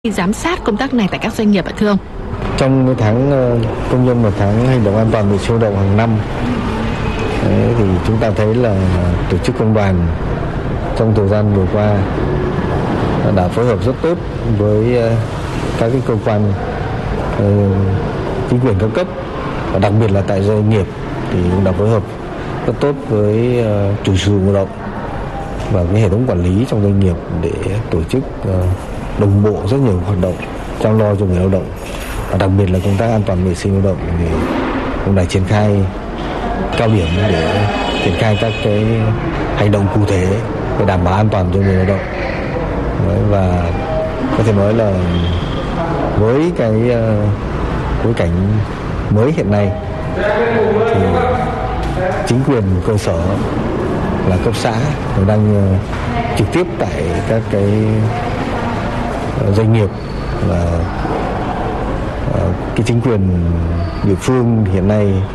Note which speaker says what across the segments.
Speaker 1: giám sát công tác này tại các doanh nghiệp ạ thưa ông?
Speaker 2: Trong cái tháng công nhân và tháng hành động an toàn vệ sinh lao động hàng năm thì chúng ta thấy là tổ chức công đoàn trong thời gian vừa qua đã phối hợp rất tốt với các cái cơ quan chính quyền các cấp, và đặc biệt là tại doanh nghiệp thì cũng đã phối hợp rất tốt với chủ sử dụng lao động và cái hệ thống quản lý trong doanh nghiệp để tổ chức đồng bộ rất nhiều hoạt động chăm lo cho người lao động, và đặc biệt là công tác an toàn vệ sinh lao động thì cũng đã triển khai cao điểm để triển khai các cái hành động cụ thể để đảm bảo an toàn cho người lao động. Và có thể nói là với cái bối cảnh mới hiện nay thì chính quyền cơ sở là cấp xã đang trực tiếp tại các cái doanh nghiệp, và cái chính quyền địa phương hiện nay thì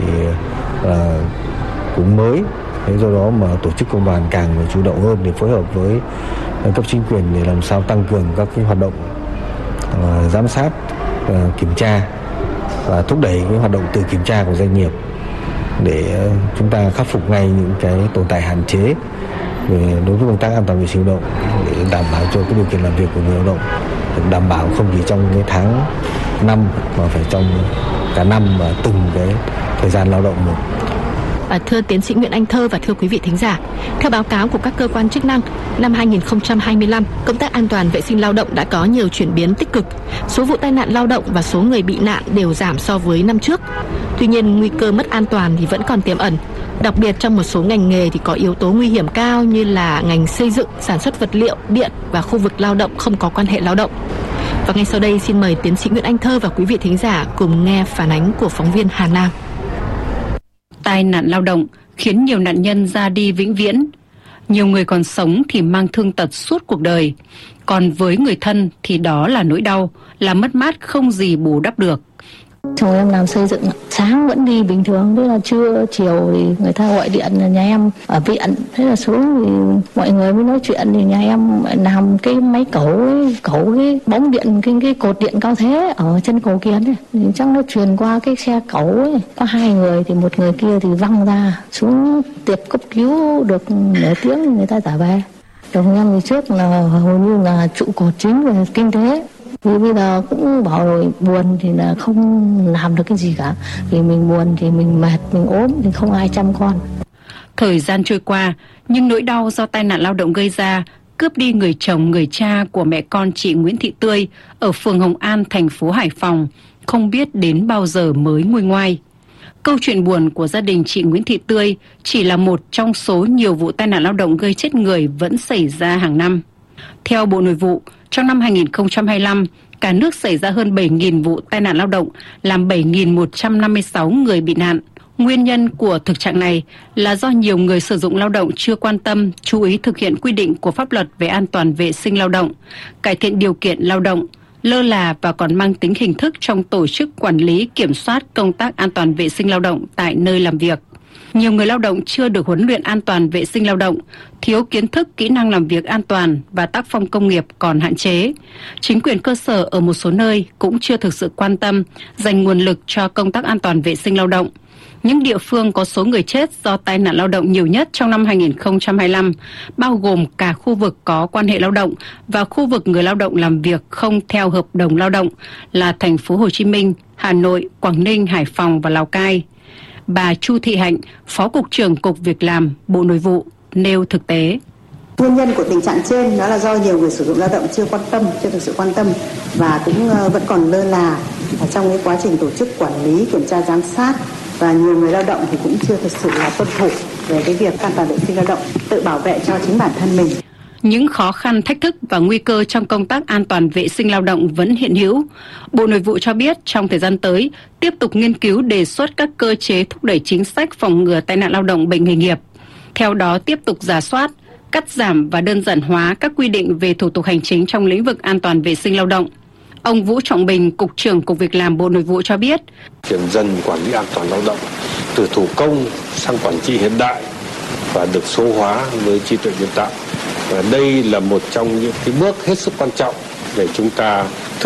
Speaker 2: cũng mới, thế do đó mà tổ chức công đoàn càng phải chủ động hơn để phối hợp với cấp chính quyền để làm sao tăng cường các cái hoạt động giám sát, kiểm tra và thúc đẩy cái hoạt động tự kiểm tra của doanh nghiệp để chúng ta khắc phục ngay những cái tồn tại hạn chế về đối với công tác an toàn vệ sinh lao động, để đảm bảo cho cái điều kiện làm việc của người lao động được đảm bảo không chỉ trong cái tháng năm mà phải trong cả năm và từng cái thời gian lao động một.
Speaker 1: Thưa tiến sĩ Nguyễn Anh Thơ và thưa quý vị thính giả, theo báo cáo của các cơ quan chức năng, năm 2025, công tác an toàn vệ sinh lao động đã có nhiều chuyển biến tích cực. Số vụ tai nạn lao động và số người bị nạn đều giảm so với năm trước. Tuy nhiên, nguy cơ mất an toàn thì vẫn còn tiềm ẩn. Đặc biệt trong một số ngành nghề thì có yếu tố nguy hiểm cao như là ngành xây dựng, sản xuất vật liệu, điện và khu vực lao động không có quan hệ lao động. Và ngay sau đây xin mời tiến sĩ Nguyễn Anh Thơ và quý vị thính giả cùng nghe phản ánh của phóng viên Hà Nam.
Speaker 3: Tai nạn lao động khiến nhiều nạn nhân ra đi vĩnh viễn. Nhiều người còn sống thì mang thương tật suốt cuộc đời. Còn với người thân thì đó là nỗi đau, là mất mát không gì bù đắp được.
Speaker 4: Chồng em làm xây dựng, sáng vẫn đi bình thường, tức là trưa chiều thì người ta gọi điện là nhà em ở viện, thế là xuống thì mọi người mới nói chuyện, thì nhà em làm cái máy cẩu cái bóng điện, cái cột điện cao thế ở chân cầu Kiến ấy, thì chắc nó truyền qua cái xe cẩu ấy, có 2 người thì một người kia thì văng ra xuống tiệp cấp cứu được nửa tiếng thì người ta trả về. Chồng em thì trước là hầu như là trụ cột chính về kinh tế. Vì bây giờ cũng bảo rồi, buồn thì là không làm được cái gì cả. Vì mình buồn thì mình mệt, mình ốm thì không ai chăm con.
Speaker 3: Thời gian trôi qua, nhưng nỗi đau do tai nạn lao động gây ra cướp đi người chồng, người cha của mẹ con chị Nguyễn Thị Tươi ở phường Hồng An, thành phố Hải Phòng, không biết đến bao giờ mới nguôi ngoai. Câu chuyện buồn của gia đình chị Nguyễn Thị Tươi chỉ là một trong số nhiều vụ tai nạn lao động gây chết người vẫn xảy ra hàng năm. Theo Bộ Nội vụ, trong năm 2025, cả nước xảy ra hơn 7.000 vụ tai nạn lao động, làm 7.156 người bị nạn. Nguyên nhân của thực trạng này là do nhiều người sử dụng lao động chưa quan tâm, chú ý thực hiện quy định của pháp luật về an toàn vệ sinh lao động, cải thiện điều kiện lao động, lơ là và còn mang tính hình thức trong tổ chức quản lý kiểm soát công tác an toàn vệ sinh lao động tại nơi làm việc. Nhiều người lao động chưa được huấn luyện an toàn vệ sinh lao động, thiếu kiến thức kỹ năng làm việc an toàn và tác phong công nghiệp còn hạn chế. Chính quyền cơ sở ở một số nơi cũng chưa thực sự quan tâm, dành nguồn lực cho công tác an toàn vệ sinh lao động. Những địa phương có số người chết do tai nạn lao động nhiều nhất trong năm 2025, bao gồm cả khu vực có quan hệ lao động và khu vực người lao động làm việc không theo hợp đồng lao động là thành phố Hồ Chí Minh, Hà Nội, Quảng Ninh, Hải Phòng và Lào Cai. Bà Chu Thị Hạnh, Phó Cục trưởng Cục Việc làm, Bộ Nội vụ, nêu thực tế.
Speaker 5: Nguyên nhân của tình trạng trên đó là do nhiều người sử dụng lao động chưa thực sự quan tâm và cũng vẫn còn lơ là trong cái quá trình tổ chức quản lý, kiểm tra, giám sát, và nhiều người lao động thì cũng chưa thực sự là tuân thủ về cái việc an toàn vệ sinh lao động, tự bảo vệ cho chính bản thân mình.
Speaker 3: Những khó khăn, thách thức và nguy cơ trong công tác an toàn vệ sinh lao động vẫn hiện hữu. Bộ Nội vụ cho biết trong thời gian tới, tiếp tục nghiên cứu đề xuất các cơ chế thúc đẩy chính sách phòng ngừa tai nạn lao động, bệnh nghề nghiệp. Theo đó, tiếp tục rà soát, cắt giảm và đơn giản hóa các quy định về thủ tục hành chính trong lĩnh vực an toàn vệ sinh lao động. Ông Vũ Trọng Bình, Cục trưởng Cục Việc làm, Bộ Nội vụ cho biết.
Speaker 6: Chuyển dần quản lý an toàn lao động từ thủ công sang quản trị hiện đại và được số hóa với trí tuệ nhân tạo. Và đây là một trong những cái bước hết sức quan trọng để chúng ta